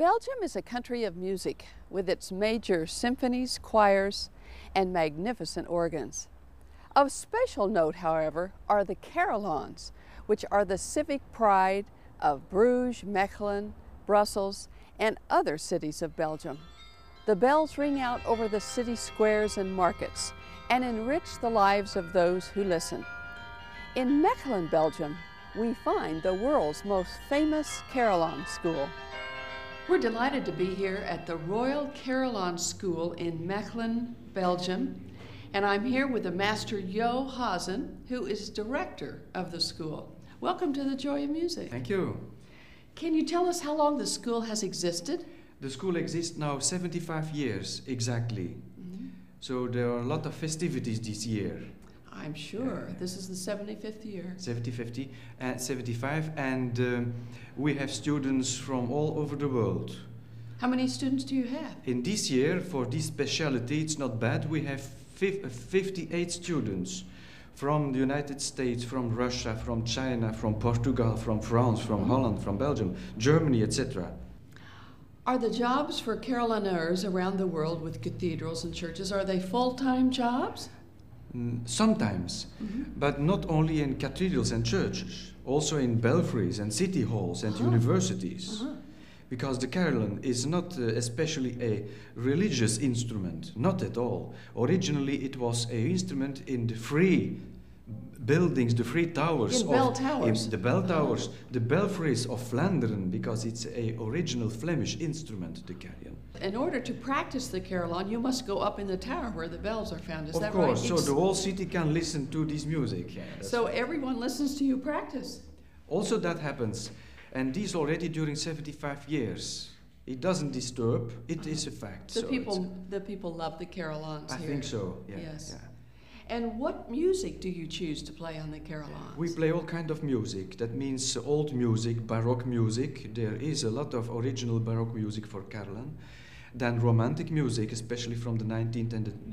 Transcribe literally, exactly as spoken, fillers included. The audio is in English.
Belgium is a country of music with its major symphonies, choirs, and magnificent organs. Of special note, however, are the carillons, which are the civic pride of Bruges, Mechelen, Brussels, and other cities of Belgium. The bells ring out over the city squares and markets and enrich the lives of those who listen. In Mechelen, Belgium, we find the world's most famous carillon school. We're delighted to be here at the Royal Carillon School in Mechelen, Belgium, and I'm here with the Master Jo Hazen, who is director of the school. Welcome to the Joy of Music. Thank you. Can you tell us how long the school has existed? The school exists now seventy-five years exactly. Mm-hmm. So there are a lot of festivities this year. I'm sure. Uh, this is the seventy-fifth year. seventy, fifty, and seventy-five, and um, we have students from all over the world. How many students do you have? In this year, for this specialty, it's not bad. We have fifty-eight students from the United States, from Russia, from China, from Portugal, from France, from mm-hmm. Holland, from Belgium, Germany, et cetera. Are the jobs for carillonneurs around the world with cathedrals and churches, are they full-time jobs? Mm, sometimes, mm-hmm. but not only in cathedrals and churches, also in belfries and city halls and uh-huh. universities. Uh-huh. Because the carillon is not uh, especially a religious instrument, not at all. Originally it was an instrument in the free buildings, the free towers. In of, bell towers. In the bell towers, uh-huh. the belfries of Flandern, because it's a original Flemish instrument, the carillon. In order to practice the carillon, you must go up in the tower where the bells are found. Is of that course, right? so the whole city can listen to this music. Yeah, so right. Everyone listens to you practice. Also that happens. And this already during seventy-five years. It doesn't disturb, it uh-huh. is a fact. The so people the people love the carillons I here. think so, yeah. Yes. Yeah. And what music do you choose to play on the carillons? We play all kind of music. That means old music, Baroque music. There is a lot of original Baroque music for carillon. Then romantic music, especially from the nineteenth and the